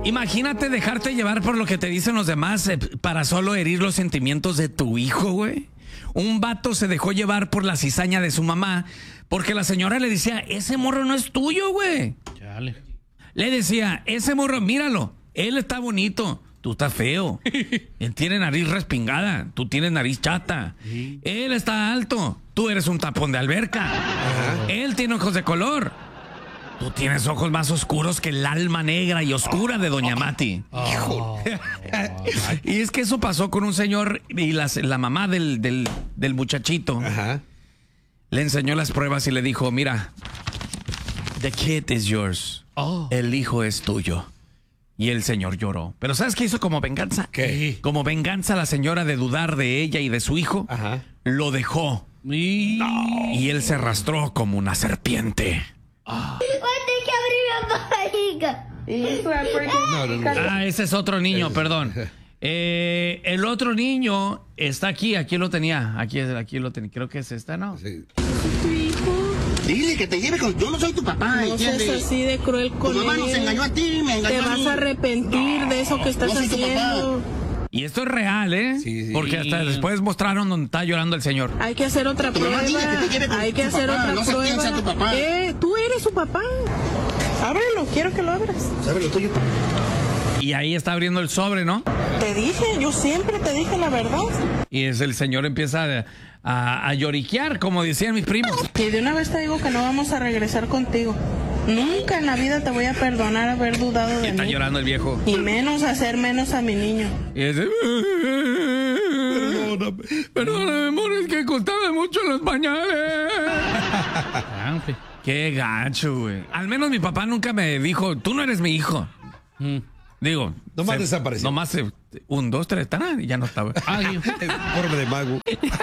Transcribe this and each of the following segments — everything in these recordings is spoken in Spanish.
Imagínate dejarte llevar por lo que te dicen los demás para solo herir los sentimientos de tu hijo, güey. Un vato se dejó llevar por la cizaña de su mamá porque la señora le decía, ese morro no es tuyo, güey. Chale. Le decía, ese morro, míralo, él está bonito, tú estás feo. Él tiene nariz respingada, tú tienes nariz chata. Él está alto, tú eres un tapón de alberca. Él tiene ojos de color. Tú tienes ojos más oscuros que el alma negra y oscura de Doña Mati. Y es que eso pasó con un señor y la mamá del muchachito. Ajá. Le enseñó las pruebas y le dijo, mira, the kid is yours. El hijo es tuyo. Y el señor lloró. Pero ¿sabes qué hizo como venganza? ¿Qué? Como venganza la señora de dudar de ella y de su hijo, Ajá. lo dejó. Y él se arrastró como una serpiente. No. Ese es otro niño, perdón. El otro niño está aquí lo tenía. Aquí lo tenía. Creo que es esta, ¿no? Sí. ¿Tu hijo? Dile que te lleve con... Yo no soy tu papá, No seas ¿entiendes? así de cruel con Tu mamá nos él. engañó a ti, me engañó Te a mí. vas a arrepentir de eso que estás no soy tu haciendo. Y esto es real, ¿eh? Sí. Porque hasta después mostraron donde está llorando el señor. Hay que hacer otra Tu mamá prueba. dice que te lleve con Hay que tu hacer papá, otra no sé quién prueba. sea tu papá. Tú eres su papá. Ábrelo, quiero que lo abras. ¿Sabes lo tuyo? Y ahí está abriendo el sobre, ¿no? Te dije, yo siempre te dije la verdad. Y el señor empieza a lloriquear, como decían mis primos. Y de una vez te digo que no vamos a regresar contigo. Nunca en la vida te voy a perdonar haber dudado de Está mí. llorando el viejo. Y menos hacer menos a mi niño. Y dice, perdóname, amor, es que costaba mucho los pañales. Qué gacho, güey. Al menos mi papá nunca me dijo, tú no eres mi hijo. Digo. Nomás desapareció. Nomás 1, 2, 3, y ya no estaba. Forma de mago.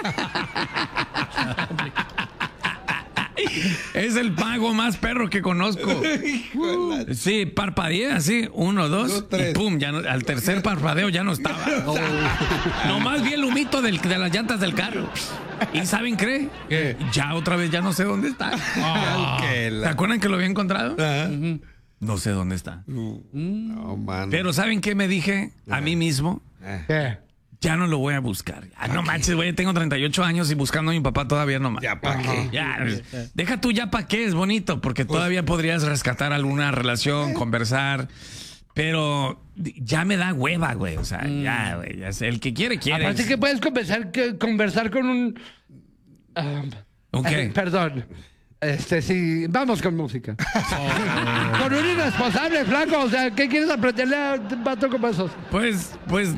Es el pago más perro que conozco. Sí, parpadea así, 1, 2, Dos, tres. y pum, ya no, al tercer parpadeo ya no estaba. Nomás vi el humito de las llantas del carro. ¿Y saben qué? ¿Qué? Ya otra vez ya no sé dónde está. ¿Se acuerdan que lo había encontrado? Ajá. No sé dónde está. No, mano. Pero ¿saben qué me dije a mí mismo? ¿Qué? Ya no lo voy a buscar. No manches, güey, tengo 38 años y buscando a mi papá todavía no más. Ya, ¿para qué? Ya, deja tú ya para qué, es bonito, porque todavía podrías rescatar alguna relación, conversar, pero ya me da hueva, güey. O sea, ya, güey, ya sé, el que quiere. Aparte que puedes conversar con un... ¿Un qué? Perdón. Sí, vamos con música. Con un irresponsable, flaco. O sea, ¿qué quieres aprenderle a un vato como esos? Pues,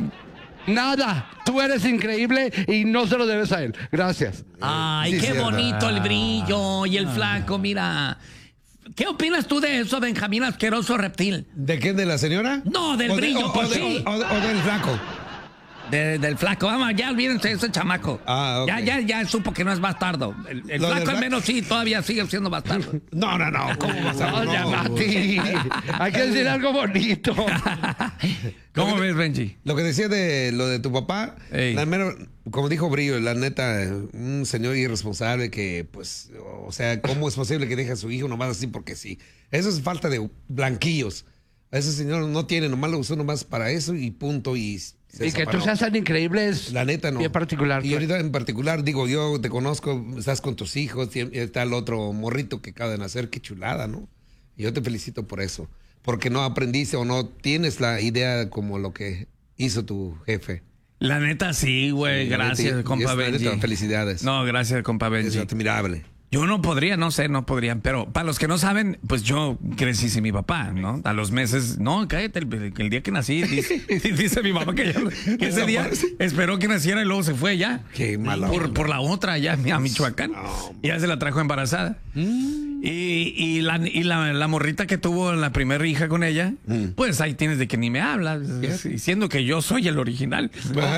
Nada. Tú eres increíble y no se lo debes a él. Gracias. ay, Sí, qué cierto. bonito el brillo y el flaco, mira. ¿Qué opinas tú de eso, Benjamín asqueroso reptil? ¿De qué? ¿De la señora? No, del brillo, pues sí. O del flaco. Del flaco, vamos, ya olvídense de ese chamaco. Ah, ok. Ya supo que no es bastardo. El Lo del flaco al flaco. menos sí, todavía sigue siendo bastardo. No. ¿Cómo vas a No, ya, Mati. Hay que decir algo bonito. ¿Cómo ves, Benji? Lo que decía de lo de tu papá, Ey. como dijo Brillo, la neta, un señor irresponsable que, pues, o sea, ¿cómo es posible que deje a su hijo nomás así porque sí? Eso es falta de blanquillos. Ese señor no tiene, nomás lo usó nomás para eso y punto. Y Y que tú seas tan increíble es La neta no. bien particular. Y ahorita en particular, digo, yo te conozco, estás con tus hijos, y está el otro morrito que acaba de nacer, qué chulada, ¿no? Y yo te felicito por eso. Porque no aprendiste o no tienes la idea como lo que hizo tu jefe. La neta sí, güey. Sí, Gracias, la neta, compa la neta, Benji. felicidades. No, gracias, compa Benji. Es admirable. Yo no podría, no sé, no podría. Pero para los que no saben, pues yo crecí sin mi papá, ¿no? A los meses, no, cállate, el día que nací, dice mi mamá que ese día esperó que naciera y luego se fue ya. Qué mala onda. Por la otra, ya a Michoacán. No, Y ya se la trajo embarazada. Y la morrita que tuvo la primera hija con ella, pues ahí tienes de que ni me habla, diciendo que yo soy el original.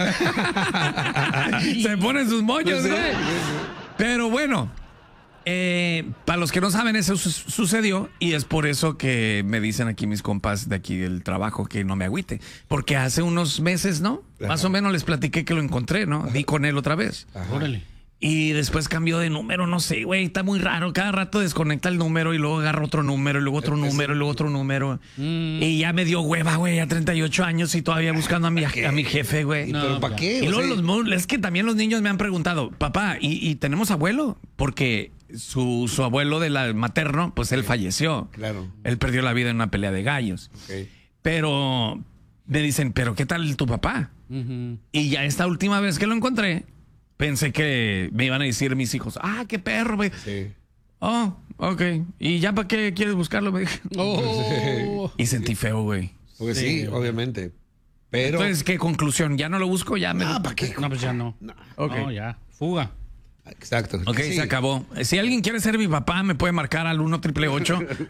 Se ponen sus moños, Sí, güey. sí, Pero bueno, para los que no saben, eso sucedió y es por eso que me dicen aquí mis compas de aquí del trabajo que no me agüite. Porque hace unos meses, ¿no? Más o menos les platiqué que lo encontré, ¿no? Di con él otra vez. Ajá. Órale. Y después cambió de número, no sé, güey, está muy raro. Cada rato desconecta el número y luego agarra otro número y luego otro número y luego otro número. Y ya me dio hueva, güey, a 38 años y todavía buscando a mi jefe, güey. ¿Pero para qué? Y O luego sea, es que también los niños me han preguntado, papá, ¿y tenemos abuelo? Porque su abuelo materno, pues él falleció. Claro. Él perdió la vida en una pelea de gallos. ok. Pero me dicen, ¿pero qué tal tu papá? Y ya esta última vez que lo encontré, pensé que me iban a decir mis hijos, qué perro, güey. Sí. Oh, ok. ¿Y ya para qué quieres buscarlo? Me dije. Y sentí feo, güey. Pues sí, obviamente. Pero. Entonces, ¿qué conclusión? ¿Ya no lo busco? Ya me lo... ¿para qué? No, pues ya no. Ok. No, ya. Fuga. Exacto. Ok, Sí. se acabó. Si alguien quiere ser mi papá, me puede marcar al 1-888.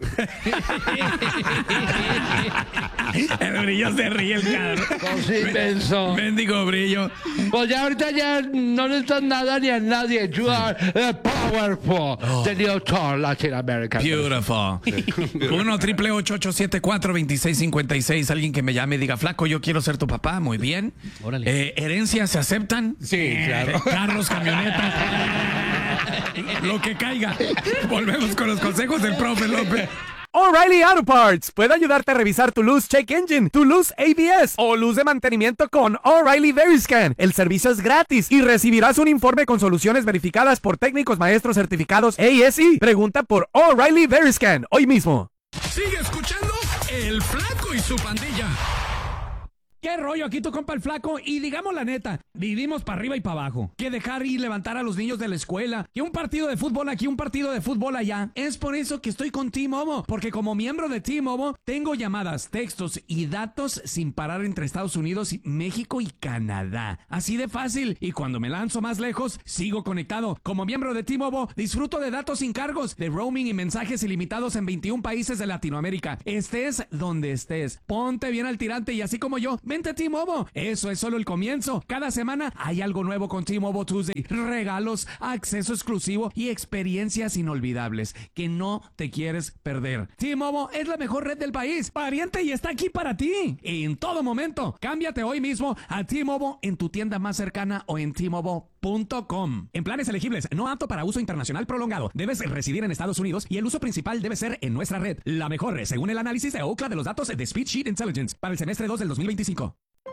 El brillo se ríe el cabrón. Pues sí, menso. Mendigo brillo. Pues ya ahorita ya no necesitas nada ni a nadie. You are powerful. The new tour Latin America. Beautiful. 1-888-874-2656. Alguien que me llame y diga, flaco, yo quiero ser tu papá. Muy bien. Órale. ¿Herencias se aceptan? Sí, claro. Carros, camionetas. Lo que caiga. Volvemos con los consejos del profe López. O'Reilly Auto Parts puede ayudarte a revisar tu luz check engine, tu luz ABS o luz de mantenimiento con O'Reilly Veriscan. El servicio es gratis y recibirás un informe con soluciones verificadas por técnicos maestros certificados ASE. Pregunta por O'Reilly Veriscan hoy mismo. Sigue escuchando El Flaco y su pandilla. ¿Qué rollo? Aquí tu compa el Flaco. Y digamos la neta, vivimos para arriba y para abajo. Que dejar y levantar a los niños de la escuela. Que un partido de fútbol aquí, un partido de fútbol allá. Es por eso que estoy con T-Mobile. Porque como miembro de T-Mobile, tengo llamadas, textos y datos sin parar entre Estados Unidos, México y Canadá. Así de fácil. Y cuando me lanzo más lejos, sigo conectado. Como miembro de T-Mobile, disfruto de datos sin cargos, de roaming y mensajes ilimitados en 21 países de Latinoamérica. Estés donde estés. Ponte bien al tirante y así como yo, vente a T-Mobile. Eso es solo el comienzo. Cada semana hay algo nuevo con T-Mobile Tuesday. Regalos, acceso exclusivo y experiencias inolvidables que no te quieres perder. T-Mobile es la mejor red del país. Pariente, y está aquí para ti. En todo momento. Cámbiate hoy mismo a T-Mobile en tu tienda más cercana o en T-Mobile.com. En planes elegibles, no apto para uso internacional prolongado. Debes residir en Estados Unidos y el uso principal debe ser en nuestra red. La mejor, según el análisis de Ookla de los datos de Speedsheet Intelligence para el semestre 2 del 2025.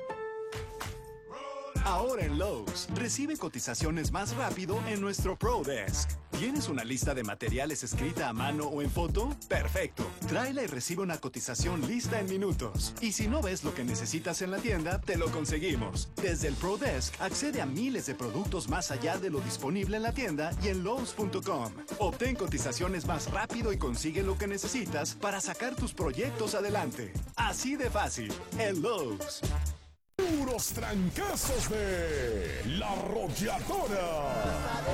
Ahora en Lowe's, recibe cotizaciones más rápido en nuestro ProDesk. ¿Tienes una lista de materiales escrita a mano o en foto? ¡Perfecto! Tráela y recibe una cotización lista en minutos. Y si no ves lo que necesitas en la tienda, te lo conseguimos. Desde el ProDesk, accede a miles de productos más allá de lo disponible en la tienda y en Lowe's.com. Obtén cotizaciones más rápido y consigue lo que necesitas para sacar tus proyectos adelante. Así de fácil, en Lowe's. Puros trancazos de La Arrolladora.